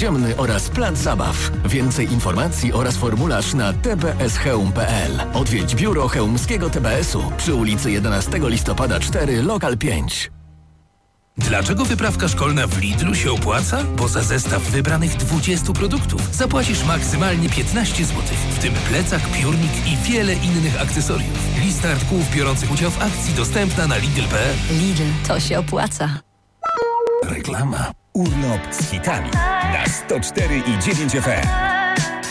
podziemny oraz plac zabaw. Więcej informacji oraz formularz na tbsheum.pl. Odwiedź biuro chełmskiego TBS-u przy ulicy 11 listopada 4, lokal 5. Dlaczego wyprawka szkolna w Lidlu się opłaca? Bo za zestaw wybranych 20 produktów zapłacisz maksymalnie 15 zł, w tym plecak, piórnik i wiele innych akcesoriów. Lista artykułów biorących udział w akcji dostępna na Lidl.pl. Lidl, to się opłaca. Reklama. Urlop z hitami na 104,9 FM.